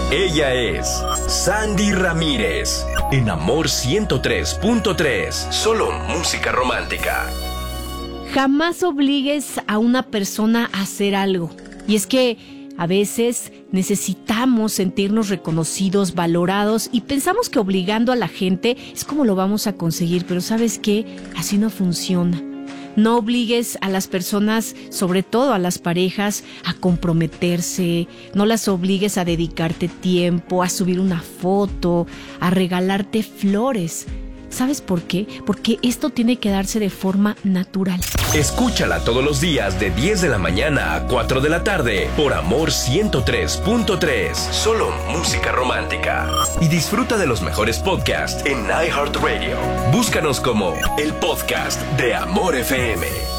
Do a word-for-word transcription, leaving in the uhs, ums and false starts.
Ella es Sandy Ramírez, en Amor ciento tres punto tres. Solo música romántica. Jamás obligues a una persona a hacer algo. Y es que a veces necesitamos sentirnos reconocidos, valorados, y pensamos que obligando a la gente es como lo vamos a conseguir, pero ¿sabes qué? Así no funciona. No obligues a las personas, sobre todo a las parejas, a comprometerse. No las obligues a dedicarte tiempo, a subir una foto, a regalarte flores. ¿Sabes por qué? Porque esto tiene que darse de forma natural. Escúchala todos los días de diez de la mañana a cuatro de la tarde por Amor ciento tres punto tres. Solo música romántica. Y disfruta de los mejores podcasts en iHeartRadio. Búscanos como el podcast de Amor F M.